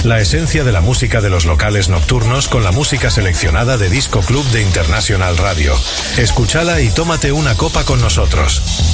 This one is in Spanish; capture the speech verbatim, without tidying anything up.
La esencia de la música de los locales nocturnos con la música seleccionada de Disco Club de International Radio. Escúchala y tómate una copa con nosotros.